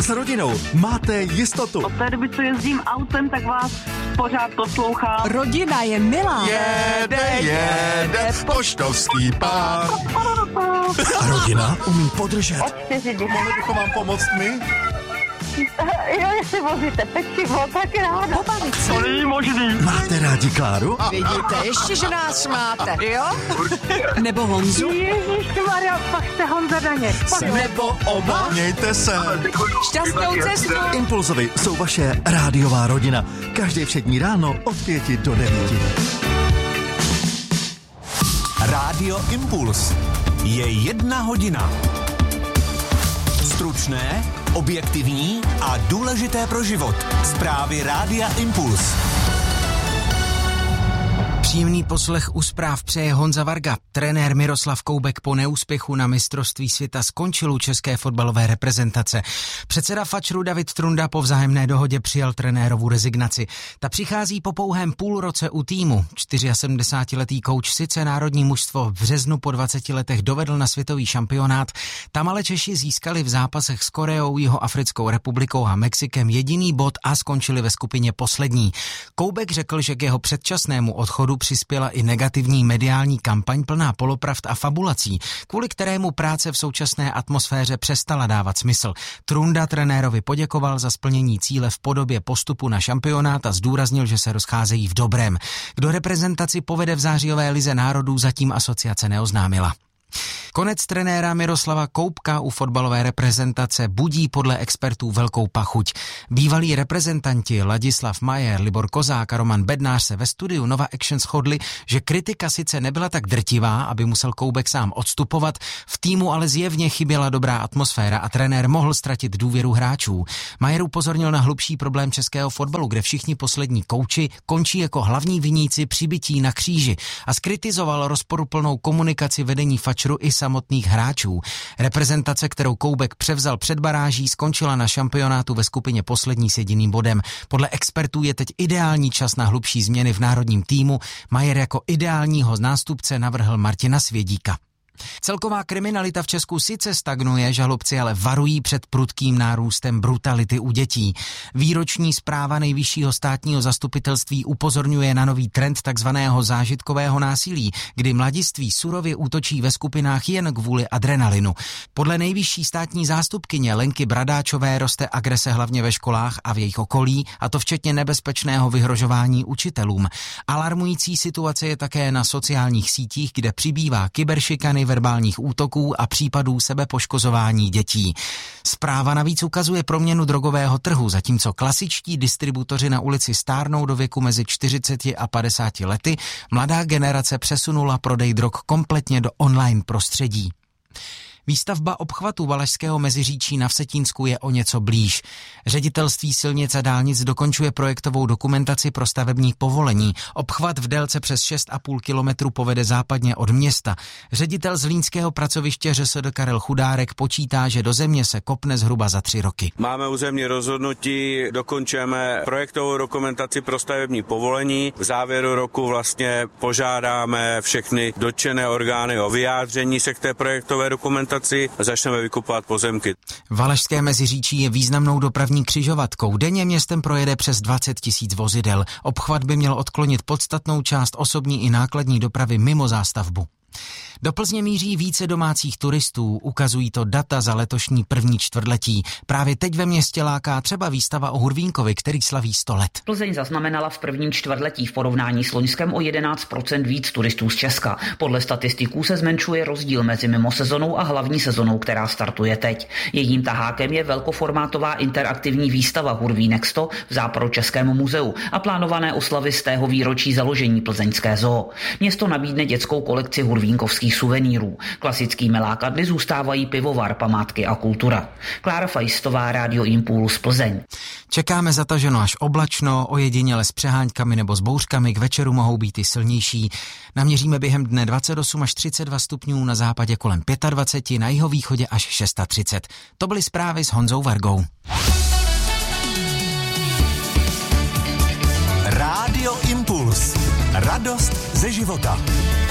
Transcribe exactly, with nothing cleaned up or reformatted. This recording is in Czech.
s rodinou máte jistotu. Od té doby, co jezdím autem, tak vás pořád poslouchám. Rodina je milá. Jede, jede, poštovský pár. A rodina umí podržet. Od čtyři dny. Mohli bychom vám pomoct my? Jo, jestli vozíte pečivo, tak ráda. Pobavit se. To není možný. Máte rádi Kláru? Vidíte, ještě, že nás máte, jo? Nebo Honzu? Ježišmarja, pak jste Honza Daněk. Nebo oba? Mějte se. Šťastnou cestu. Impulzovi jsou vaše rádiová rodina. Každé všední ráno od pěti do devíti. Rádio Impuls. Je jedna hodina. Stručné, objektivní a důležité pro život. Zprávy Rádia Impuls. Příjemný poslech u zpráv přeje Honza Varga. Trenér Miroslav Koubek po neúspěchu na mistrovství světa skončil u české fotbalové reprezentace. Předseda Fatčru David Trunda po vzájemné dohodě přijal trenérovu rezignaci. Ta přichází po pouhém půl roce u týmu. sedmdesátčtyřletý kouč sice národní mužstvo v březnu po dvaceti letech dovedl na světový šampionát, tam ale Češi získali v zápasech s Koreou, Jihoafrickou republikou a Mexikem jediný bod a skončili ve skupině poslední. Koubek řekl, že k jeho předčasnému odchodu přispěla i negativní mediální kampaň plná polopravd a fabulací, kvůli kterému práce v současné atmosféře přestala dávat smysl. Trunda trenérovi poděkoval za splnění cíle v podobě postupu na šampionát a zdůraznil, že se rozcházejí v dobrém. Kdo reprezentaci povede v zářijové lize národů, zatím asociace neoznámila. Konec trenéra Miroslava Koubka u fotbalové reprezentace budí podle expertů velkou pachuť. Bývalí reprezentanti Ladislav Majer, Libor Kozák a Roman Bednář se ve studiu Nova Action shodli, že kritika sice nebyla tak drtivá, aby musel Koubek sám odstupovat, v týmu ale zjevně chyběla dobrá atmosféra a trenér mohl ztratit důvěru hráčů. Majer upozornil na hlubší problém českého fotbalu, kde všichni poslední kouči končí jako hlavní viníci přibití na kříži, a zkritizoval rozporuplnou komunikaci vedení Fatčru i samotných hráčů. Reprezentace, kterou Koubek převzal před baráží, skončila na šampionátu ve skupině poslední s jediným bodem. Podle expertů je teď ideální čas na hlubší změny v národním týmu. Majer jako ideálního nástupce navrhl Martina Svědíka. Celková kriminalita v Česku sice stagnuje, žalobci ale varují před prudkým nárůstem brutality u dětí. Výroční zpráva Nejvyššího státního zastupitelství upozorňuje na nový trend takzvaného zážitkového násilí, kdy mladiství surově útočí ve skupinách jen kvůli adrenalinu. Podle nejvyšší státní zástupkyně Lenky Bradáčové roste agrese hlavně ve školách a v jejich okolí, a to včetně nebezpečného vyhrožování učitelům. Alarmující situace je také na sociálních sítích, kde přibývá kyberšikany, verbálních útoků a případů sebepoškozování dětí. Zpráva navíc ukazuje proměnu drogového trhu, zatímco klasičtí distributoři na ulici stárnou do věku mezi čtyřiceti a padesáti lety, mladá generace přesunula prodej drog kompletně do online prostředí. Výstavba obchvatu Valašského Meziříčí na Vsetínsku je o něco blíž. Ředitelství silnic a dálnic dokončuje projektovou dokumentaci pro stavební povolení. Obchvat v délce přes šest a půl kilometru povede západně od města. Ředitel zlínského pracoviště ŘSD Karel Chudárek počítá, že do země se kopne zhruba za tři roky. Máme územní rozhodnutí, dokončujeme projektovou dokumentaci pro stavební povolení. V závěru roku vlastně požádáme všechny dotčené orgány o vyjádření se k té projektové dokumentaci. Začneme vykupovat pozemky. Valašské Meziříčí je významnou dopravní křižovatkou. Denně městem projede přes dvacet tisíc vozidel. Obchvat by měl odklonit podstatnou část osobní i nákladní dopravy mimo zástavbu. Do Plzně míří více domácích turistů, ukazují to data za letošní první čtvrtletí. Právě teď ve městě láká třeba výstava o Hurvínkovi, který slaví sto let. Plzeň zaznamenala v prvním čtvrtletí v porovnání s loňskem o jedenáct procent víc turistů z Česka. Podle statistiků se zmenšuje rozdíl mezi mimosezonou a hlavní sezonou, která startuje teď. Jejím tahákem je velkoformátová interaktivní výstava Hurvínek sto v Západočeském muzeu a plánované oslavy z tého výročí založení plzeňské zoo. Město nabídne dětskou kolekci hurvínkovských suvenýrů. Klasickými lákadly zůstávají pivovar, památky a kultura. Klára Fajstová, Rádio Impuls, Plzeň. Čekáme zataženo až oblačno, ojediněle s přeháňkami nebo s bouřkami, k večeru mohou být i silnější. Naměříme během dne dvacet osm až třicet dva stupňů, na západě kolem dvacet pět, na jihovýchodě až třicet šest. To byly zprávy s Honzou Vargou. Rádio Impuls. Radost ze života.